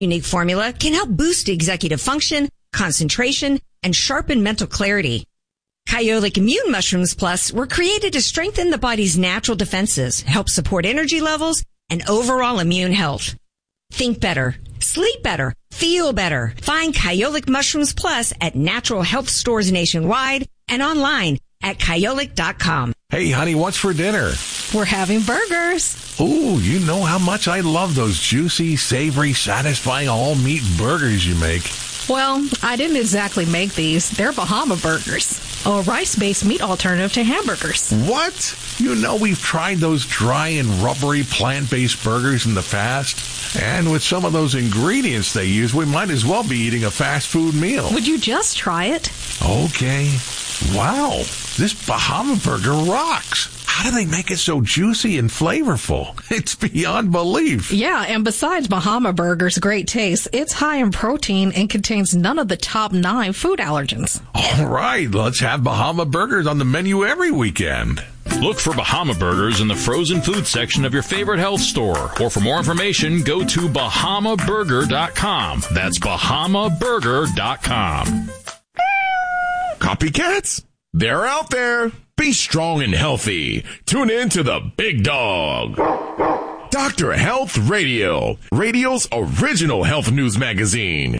Unique formula can help boost executive function, concentration, and sharpen mental clarity. Kyolic Immune Mushrooms Plus were created to strengthen the body's natural defenses, help support energy levels, and overall immune health. Think better, sleep better, feel better. Find Kyolic Mushrooms Plus at natural health stores nationwide and online at kyolic.com. Hey, honey, what's for dinner? We're having burgers. Ooh, you know how much I love those juicy, savory, satisfying all-meat burgers you make. Well, I didn't exactly make these. They're Bahama Burgers, a rice-based meat alternative to hamburgers. What? You know we've tried those dry and rubbery plant-based burgers in the past. And with some of those ingredients they use, we might as well be eating a fast food meal. Would you just try it? Okay. Wow, this Bahama Burger rocks. How do they make it so juicy and flavorful? It's beyond belief. Yeah, and besides Bahama Burger's great taste, it's high in protein and contains none of the top 9 food allergens. All right, let's have Bahama Burgers on the menu every weekend. Look for Bahama Burgers in the frozen food section of your favorite health store. Or for more information, go to bahamaburger.com. That's bahamaburger.com. Copycats? They're out there. Be strong and healthy. Tune in to the Big Dog. Dr. Health Radio, radio's original health news magazine.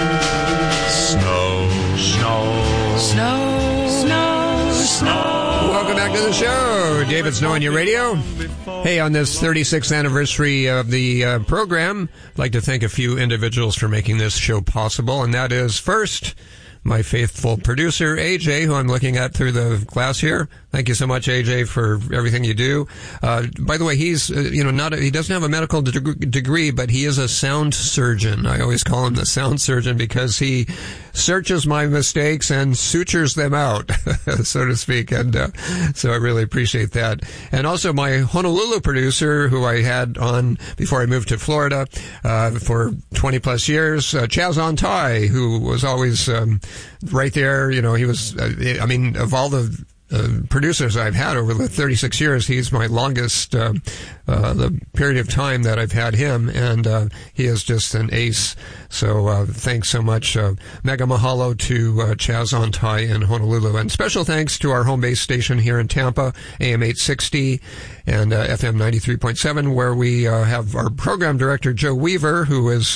Snow, snow, snow, snow, snow. Welcome back to the show. David Snow on your radio. Hey, on this 36th anniversary of the program, I'd like to thank a few individuals for making this show possible, and that is first, my faithful producer, AJ, who I'm looking at through the glass here. Thank you so much, AJ, for everything you do. By the way, he's, he doesn't have a medical degree, but he is a sound surgeon. I always call him the sound surgeon because he searches my mistakes and sutures them out, so to speak. And so I really appreciate that. And also my Honolulu producer, who I had on before I moved to Florida for 20 plus years, Chaz Ontai, who was always right there. You know, he was, of all the producers I've had over the 36 years, he's my longest, the period of time that I've had him, and he is just an ace. So thanks so much. Mega mahalo to Chaz Ontai in Honolulu, and special thanks to our home base station here in Tampa, AM 860 and FM 93.7, where we have our program director, Joe Weaver, who is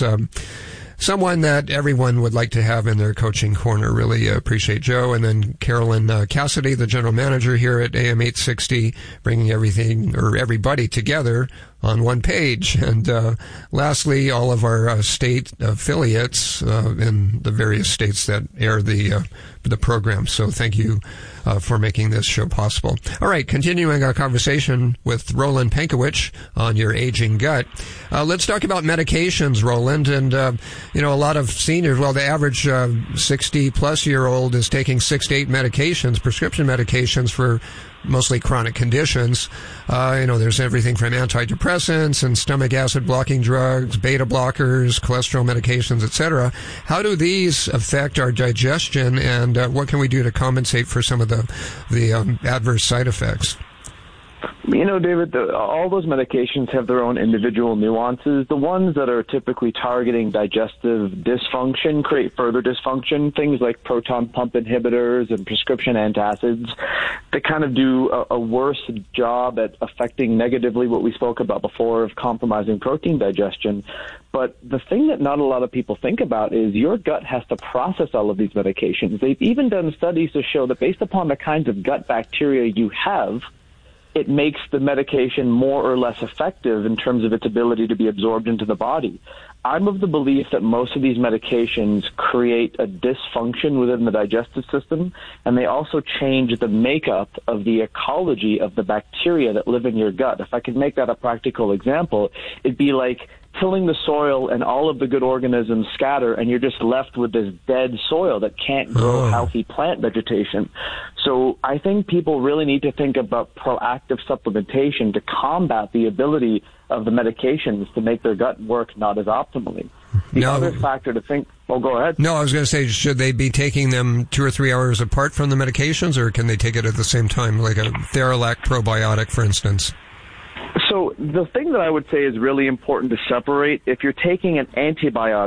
someone that everyone would like to have in their coaching corner. Really appreciate Joe. And then Carolyn Cassidy, the general manager here at AM 860, bringing everything or everybody together on one page. And lastly, all of our state affiliates in the various states that air the program. So thank you for making this show possible. All right, continuing our conversation with Roland Pankowicz on your aging gut. Let's talk about medications, Roland. And, a lot of seniors, the average 60-plus-year-old is taking 6 to 8 medications, prescription medications for mostly chronic conditions. There's everything from antidepressants and stomach acid blocking drugs, beta blockers, cholesterol medications, etc. How do these affect our digestion, and what can we do to compensate for some of the adverse side effects? David, all those medications have their own individual nuances. The ones that are typically targeting digestive dysfunction create further dysfunction. Things like proton pump inhibitors and prescription antacids, they kind of do a worse job at affecting negatively what we spoke about before of compromising protein digestion. But the thing that not a lot of people think about is your gut has to process all of these medications. They've even done studies to show that based upon the kinds of gut bacteria you have, it makes the medication more or less effective in terms of its ability to be absorbed into the body. I'm of the belief that most of these medications create a dysfunction within the digestive system, and they also change the makeup of the ecology of the bacteria that live in your gut. If I could make that a practical example, it'd be like tilling the soil and all of the good organisms scatter, and you're just left with this dead soil that can't grow healthy plant vegetation. So I think people really need to think about proactive supplementation to combat the ability of the medications to make their gut work not as optimally. The other factor to think... Oh, go ahead. No, I was going to say, should they be taking them 2 or 3 hours apart from the medications, or can they take it at the same time, like a Theralac probiotic, for instance? So So the thing that I would say is really important to separate, if you're taking an antibiotic